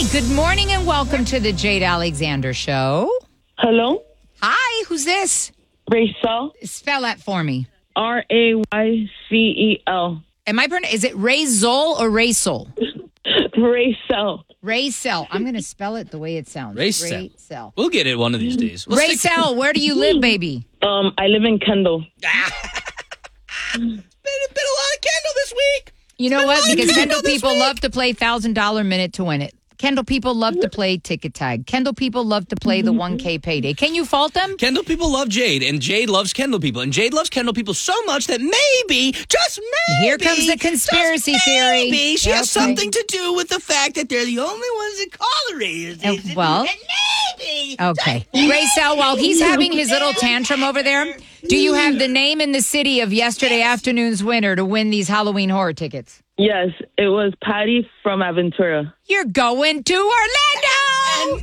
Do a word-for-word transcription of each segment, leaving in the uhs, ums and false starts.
Good morning and welcome to the Jade Alexander Show. Hello? Hi, who's this? Raycel. Spell that for me. R A Y C E L. Am I pronouncing? Is it Rayzol or Raysol? Raycel. Raysel. I'm going to spell it the way it sounds. Raysel. Raysel. We'll get it one of these days. We'll stick- Raysel, where do you live, baby? Um, I live in Kendall. Been, been a lot of Kendall this week. You know Been a what? lot of Because Kendall Kendall this people week. love to play one thousand dollars minute to win it. Kendall people love to play ticket tag. Kendall people love to play the one K payday. Can you fault them? Kendall people love Jade, and Jade loves Kendall people, and Jade loves Kendall people so much that maybe, just maybe, Here comes the conspiracy just theory. Maybe she Yeah, has okay. something to do with the fact that they're the only ones that call her Ray. Uh, well, maybe. okay. Raysel, while he's having his little tantrum over there, do you have the name and the city of yesterday afternoon's winner to win these Halloween horror tickets? Yes, it was Patty from Aventura. You're going to Orlando!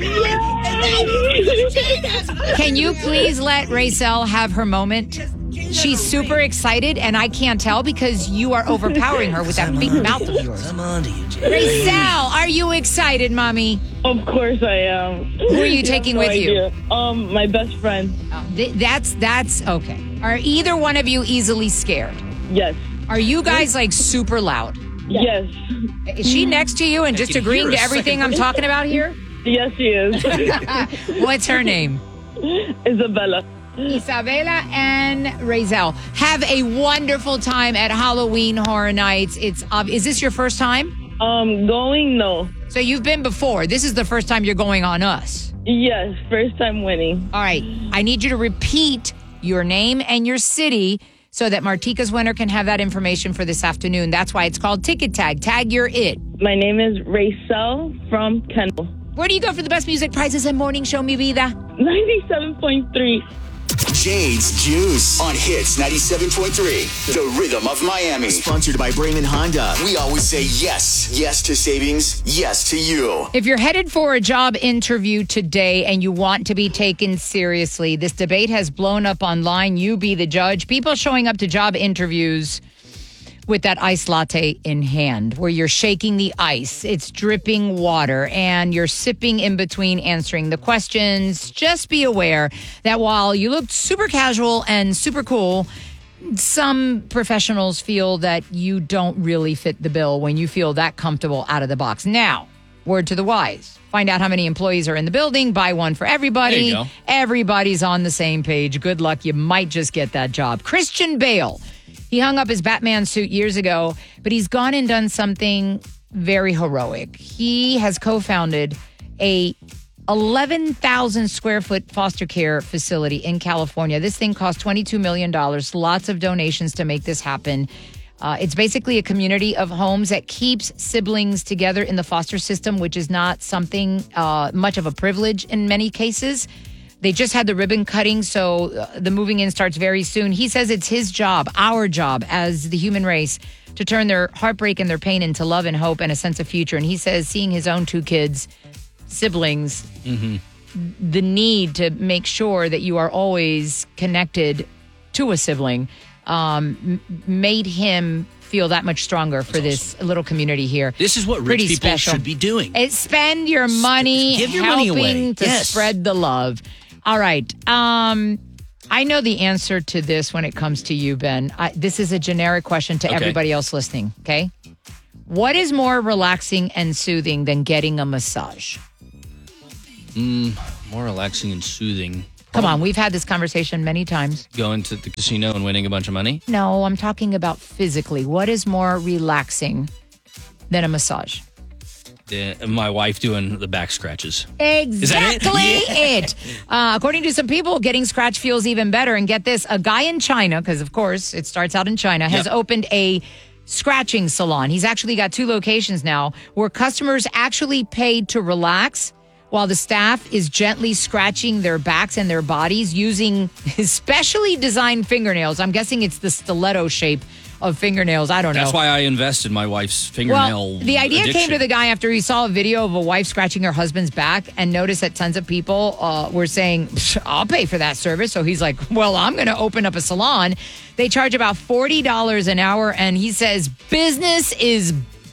Can you please let Raysel have her moment? She's super excited, and I can't tell because you are overpowering her with that big mouth of yours. I'm on to you, Jade. Raysel, are you excited, Mommy? Of course I am. Who are you taking with you? Um, my best friend. Th- That's, that's, okay. Are either one of you easily scared? Yes. Are you guys, like, super loud? Yes. Is she next to you and just can agreeing hear to a everything I'm second. talking about here? Yes, she is. What's her name? Isabella. Isabella and Raysel. Have a wonderful time at Halloween Horror Nights. It's uh, is this your first time? Um, going, no. So you've been before. This is the first time you're going on us. Yes, first time winning. All right. I need you to repeat your name and your city so that Martika's winner can have that information for this afternoon. That's why it's called Ticket Tag. Tag your it. My name is Raycel from Kendall. Where do you go for the best music prizes and morning show, mi vida? ninety-seven point three. Jade's Juice on Hits ninety-seven point three, the rhythm of Miami. Sponsored by Bremen Honda. We always say yes. Yes to savings. Yes to you. If you're headed for a job interview today and you want to be taken seriously, this debate has blown up online. You be the judge. People showing up to job interviews with that iced latte in hand, where you're shaking the ice, it's dripping water, and you're sipping in between answering the questions. Just be aware that while you looked super casual and super cool, some professionals feel that you don't really fit the bill when you feel that comfortable out of the box. Now, word to the wise. Find out how many employees are in the building. Buy one for everybody. There you go. Everybody's on the same page. Good luck. You might just get that job. Christian Bale. He hung up his Batman suit years ago, but he's gone and done something very heroic. He has co-founded a eleven thousand square foot foster care facility in California. This thing cost twenty-two million dollars. Lots of donations to make this happen. Uh, it's basically a community of homes that keeps siblings together in the foster system, which is not something uh, much of a privilege in many cases. They just had the ribbon cutting, so uh, the moving in starts very soon. He says it's his job, our job as the human race, to turn their heartbreak and their pain into love and hope and a sense of future. And he says seeing his own two kids, siblings, Mm-hmm. the need to make sure that you are always connected to a sibling um, m- made him feel that much stronger for this little community here. This is what rich Pretty people special. should be doing. It's spend your money Give your helping money away. to Yes. spread the love. All right. Um, I know the answer to this when it comes to you, Ben. I, this is a generic question to Okay. everybody else listening, okay? What is more relaxing and soothing than getting a massage? More relaxing and soothing. Come on, we've had this conversation many times. Going to the casino and winning a bunch of money. No, I'm talking about physically. What is more relaxing than a massage? The, my wife doing the back scratches. Exactly it? it. Uh, according to some people, getting scratch feels even better. And get this, a guy in China, because of course it starts out in China, has Yep. opened a scratching salon. He's actually got two locations now where customers actually paid to relax while the staff is gently scratching their backs and their bodies using specially designed fingernails. I'm guessing it's the stiletto shape of fingernails. I don't know. That's why I invested my wife's fingernail. Well, the idea addiction. came to the guy after he saw a video of a wife scratching her husband's back and noticed that tons of people uh, were saying, I'll pay for that service. So he's like, well, I'm going to open up a salon. They charge about forty dollars an hour. And he says business is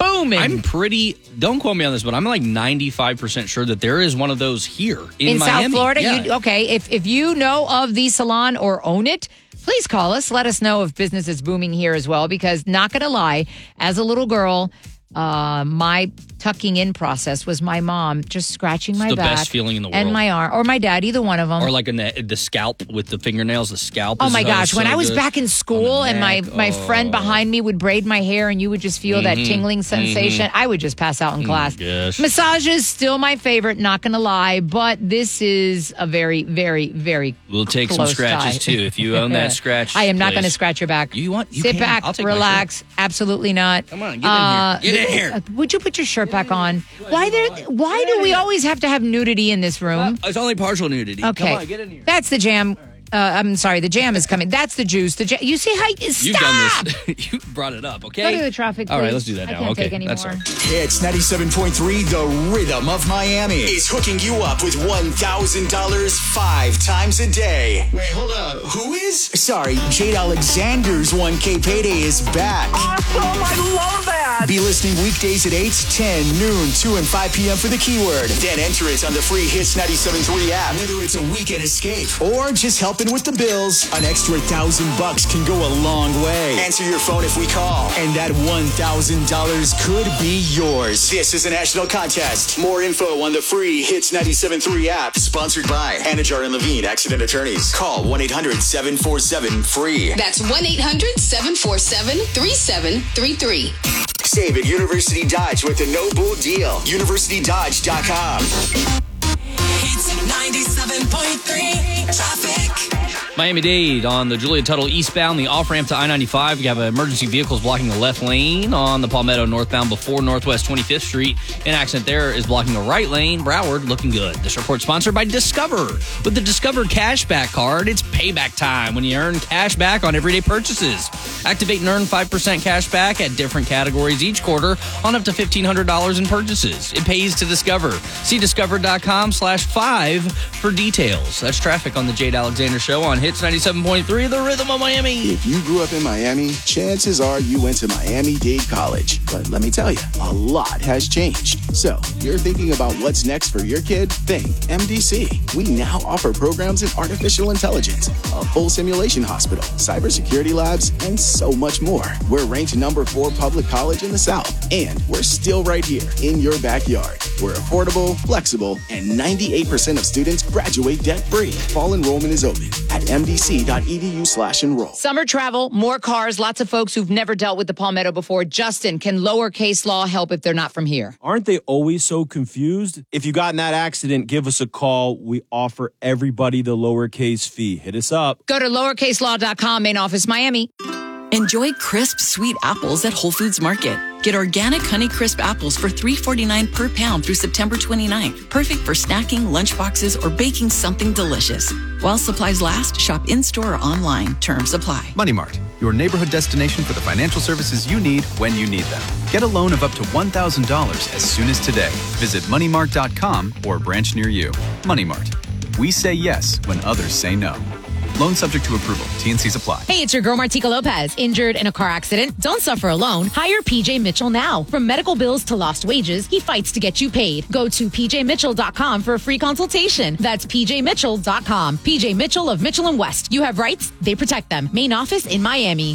booming. I'm pretty, don't quote me on this, but I'm like ninety-five percent sure that there is one of those here in, in Miami. South Florida. Yeah. You, okay, if if you know of the salon or own it, please call us. Let us know if business is booming here as well. Because not going to lie, as a little girl, uh, my tucking in process was my mom just scratching my the back. best feeling in the And world. my arm, or my dad, either one of them. Or like in the, the scalp with the fingernails, the scalp. Oh is, my uh, gosh, when so I was good. back in school On the and my, neck, my oh. friend behind me would braid my hair and you would just feel that tingling sensation, I would just pass out in class. gosh. Massages, still my favorite, not going to lie, but this is a very, very, very We'll take some close scratches tie. too if you own that scratch. I am not going to place. scratch your back. You want? You Sit can. back, I'll take my relax. Absolutely not. Come on, get in here. Get in here. uh, Would you put your shirt back on? Why there? Why do we always have to have nudity in this room? It's only partial nudity. Okay, Come on, get in here. that's the jam. Uh, I'm sorry, the jam is coming. That's the juice. The jam. You see how? Stop. You've done this. You brought it up, okay? Go to the traffic, All right, please. let's do that I now. can't okay, take any that's more. all right. Hits ninety-seven point three, the rhythm of Miami, is hooking you up with one thousand dollars five times a day. Wait, hold up. Who is? Sorry, Jade Alexander's one K payday is back. Awesome! I love that! Be listening weekdays at eight, ten, noon, two, and five p.m. for the keyword. Then enter it on the free Hits ninety-seven point three app. Whether it's a weekend escape or just helping with the bills, an extra thousand bucks can go a long way. Answer your phone if we call, and that one thousand dollars could be yours. This is a national contest. More info on the free Hits ninety-seven point three app. Sponsored by Anajar and Levine Accident Attorneys. Call one eight hundred seven four seven free. That's one eight hundred seven four seven three seven three three. Save at University Dodge with the no bull deal. university dodge dot com. It's ninety-seven point three traffic. Miami-Dade on the Julia Tuttle eastbound, the off-ramp to I ninety-five. You have emergency vehicles blocking the left lane on the Palmetto northbound before Northwest twenty-fifth Street. An accident there is blocking the right lane. Broward looking good. This report sponsored by Discover. With the Discover Cashback Card, it's payback time when you earn cash back on everyday purchases. Activate and earn five percent cash back at different categories each quarter on up to fifteen hundred dollars in purchases. It pays to Discover. See discover.com slash five for details. That's traffic on the Jade Alexander Show on Hits ninety-seven point three, the rhythm of Miami. If you grew up in Miami, chances are you went to Miami-Dade College. But let me tell you, a lot has changed. So, you're thinking about what's next for your kid? Think M D C. We now offer programs in artificial intelligence, a full simulation hospital, cybersecurity labs, and so much more. We're ranked number four public college in the South, and we're still right here in your backyard. We're affordable, flexible, and ninety-eight percent of students graduate debt-free. Fall enrollment is open at mdc.edu slash enroll. Summer travel, more cars, lots of folks who've never dealt with the Palmetto before. Justin, can lowercase law help if they're not from here? Aren't they always so confused? If you got in that accident, give us a call. We offer everybody the lowercase fee. Hit us up. Go to lowercase law dot com, main office, Miami. Enjoy crisp, sweet apples at Whole Foods Market. Get organic Honey Crisp apples for three forty-nine per pound through September twenty-ninth. Perfect for snacking, lunchboxes, or baking something delicious. While supplies last, shop in-store or online. Terms apply. Money Mart, your neighborhood destination for the financial services you need when you need them. Get a loan of up to one thousand dollars as soon as today. Visit money mart dot com or a branch near you. Money Mart. We say yes when others say no. Loan subject to approval. T and C's apply. Hey, it's your girl Martika Lopez. Injured in a car accident? Don't suffer alone. Hire P J Mitchell now. From medical bills to lost wages, he fights to get you paid. Go to p j mitchell dot com for a free consultation. That's p j mitchell dot com. P J Mitchell of Mitchell and West. You have rights, they protect them. Main office in Miami.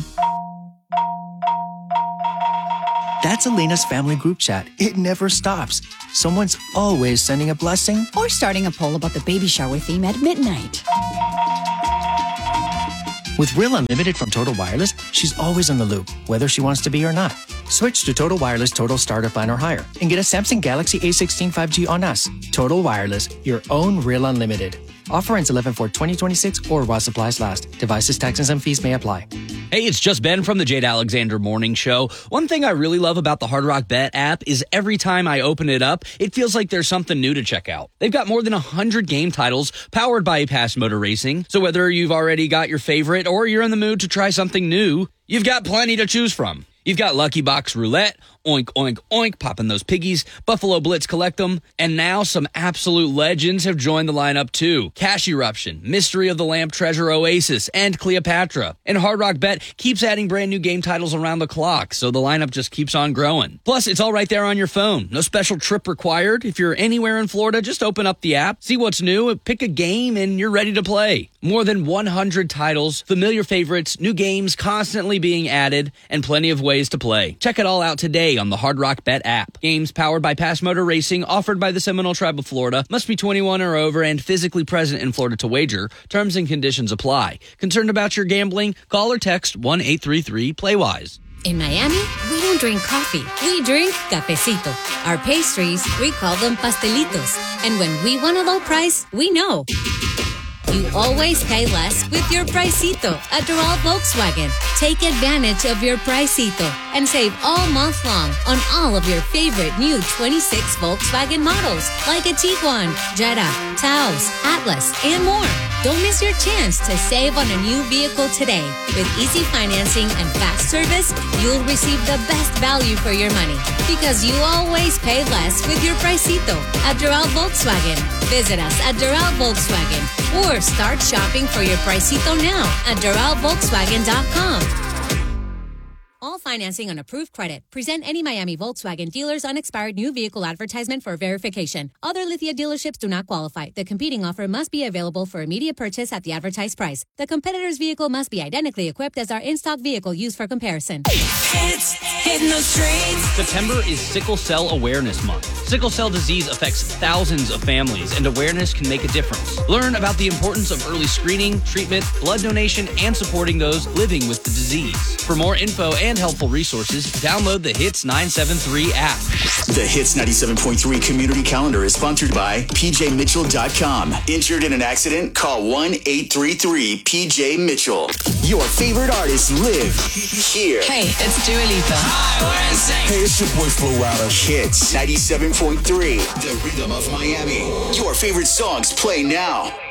That's Elena's family group chat. It never stops. Someone's always sending a blessing or starting a poll about the baby shower theme at midnight. With Real Unlimited from Total Wireless, she's always in the loop, whether she wants to be or not. Switch to Total Wireless Total Starter Plan or higher and get a Samsung Galaxy A sixteen five G on us. Total Wireless, your own Real Unlimited. Offer ends eleven four twenty twenty-six or while supplies last. Devices, taxes, and fees may apply. Hey, it's just Ben from the Jade Alexander Morning Show. One thing I really love about the Hard Rock Bet app is every time I open it up, it feels like there's something new to check out. They've got more than one hundred game titles powered by Past Motor Racing. So whether you've already got your favorite or you're in the mood to try something new, you've got plenty to choose from. You've got Lucky Box Roulette, Oink, oink, oink, popping those piggies. Buffalo Blitz collect them. And now some absolute legends have joined the lineup too. Cash Eruption, Mystery of the Lamp Treasure Oasis, and Cleopatra. And Hard Rock Bet keeps adding brand new game titles around the clock, so the lineup just keeps on growing. Plus, it's all right there on your phone. No special trip required. If you're anywhere in Florida, just open up the app, see what's new, pick a game, and you're ready to play. More than one hundred titles, familiar favorites, new games constantly being added, and plenty of ways to play. Check it all out today on the Hard Rock Bet app. Games powered by Pass Motor Racing, offered by the Seminole Tribe of Florida, must be twenty-one or over and physically present in Florida to wager. Terms and conditions apply. Concerned about your gambling? Call or text one eight three three play wise. In Miami, we don't drink coffee. We drink cafecito. Our pastries, we call them pastelitos. And when we want a low price, we know. You always pay less with your Pricito at Doral Volkswagen. Take advantage of your Pricito and save all month long on all of your favorite new twenty-six Volkswagen models like a Tiguan, Jetta, Taos, Atlas, and more. Don't miss your chance to save on a new vehicle today. With easy financing and fast service, you'll receive the best value for your money because you always pay less with your Pricito at Doral Volkswagen. Visit us at Doral Volkswagen or start shopping for your Pricito now at Doral Volkswagen dot com. All financing on approved credit. Present any Miami Volkswagen dealer's unexpired new vehicle advertisement for verification. Other Lithia dealerships do not qualify. The competing offer must be available for immediate purchase at the advertised price. The competitor's vehicle must be identically equipped as our in-stock vehicle used for comparison. Hits, hitting those streets. September is Sickle Cell Awareness Month. Sickle cell disease affects thousands of families, and awareness can make a difference. Learn about the importance of early screening, treatment, blood donation, and supporting those living with the disease. For more info and helpful resources, download the Hits nine seven three app. The Hits ninety-seven point three Community Calendar is sponsored by P J Mitchell dot com. Injured in an accident? Call one eight three three P J Mitchell. Your favorite artists live here. Hey, it's Dua Lipa. Hi, we're insane. Hey, it's your boy Flo Rida. Hits ninety-seven point three, the rhythm of Miami. Your favorite songs play now.